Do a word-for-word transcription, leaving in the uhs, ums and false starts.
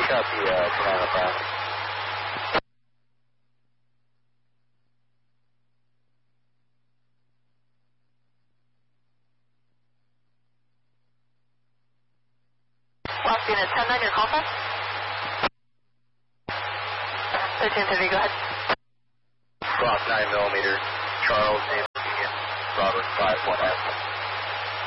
Copy, uh, Banana Brown. Last unit, ten nine, your call sign? thirteen thirty, go ahead. Cross nine millimeter, Charles, Bravo five one F.